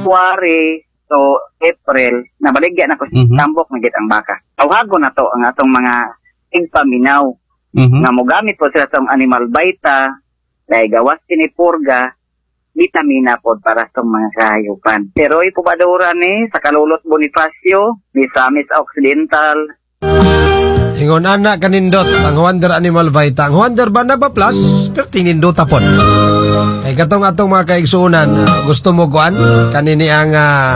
February to April, nabaligyan ako sa tambok na ang baka. Tawhago na to ang atong mga tigpaminaw. Nga mo gamit po sila sa animal vita, dahil gawas tinipurga, vitamina po para sa mga kahayupan. Pero ipubaduran sa Kalulot Bonifacio, Misamis Occidental. Ingon anak kanindot ang Wonder Animal Vita. Ang Wonder Banaba Plus, pero tinindot tapon. Kay katong atong mga kaigsuunan, gusto mo kuan kanini ang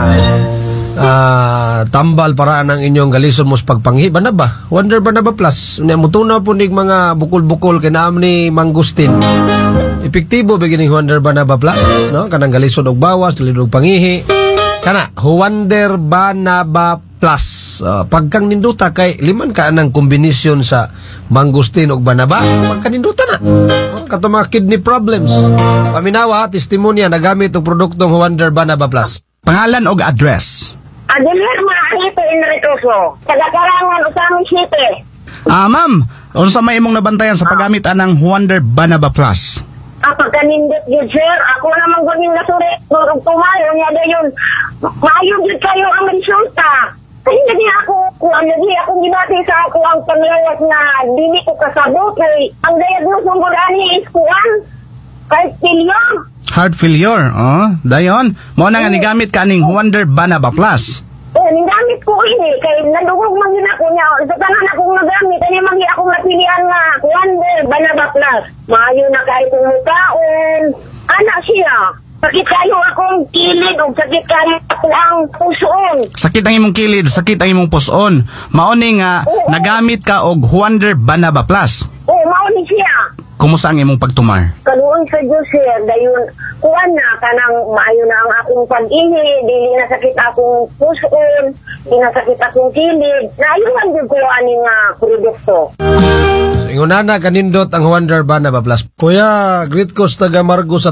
tambal para ang inyong galison mo sa pagpanghi Banaba. Wonder Banaba Plus. Unya mo tunaw po nig mga bukol-bukol kinaam ni Mangustin. Epektibo begining Wonder Banaba Plus, no? Kanang galison og bawas, dili og pangihi. Kana Wonder Banaba Plus. Pagkang ninduta kay liman ka anang kombinasyon sa mangustin ug banaba, pagka ninduta na. Kato mga kidney problems. Paminawa, testimonya nagamit og produktong Wonder Banaba Plus. Pangalan og address. Adelir Maanito Enricoso, taga-Karangan, Usami City. Ma'am, unsa may imong nabantayan sa paggamit anang Wonder Banaba Plus? Pagkanindot yun, sir. Ako naman guning nasuri. Nurog tumayo niya dayon. Maayo yun kayo ang resulta. Kasi hindi ako ginati sa ako ang panlayas na dili ko kasabot. Ang diagnose ng burani is kuwan. Heart failure. Heart failure, dayon. Mo na nga nigamit ka ning Wonder Banaba Plus. Nigamit ko ini. Kaya nadugog man yun ako niya. Sa tanan akong nagamit. Ano magi akong napilihan nga Wonder Banaba Plus. Maayo na kahit umukaon. Anak siya. Sakit kayo akong kilid o sakit kayo ang pusoon. Sakit ang imong kilid, sakit ang imong pusoon. Mauni nga nagamit ka og Wonder Banaba Plus. Mauni siya. Kumusta ang imong pagtumar? Kaluon sa Diyos, sir, dayon kuwan na kanang maayo na ang akong pag-ihi, dili na sakit akong pusoon, dili na sakit akong kilid. Naayuhan jud ko ani nga produkto. So, ingon na kanindot ang Wonder Banaba Plus. Kuya, greet ko sa taga Margo sa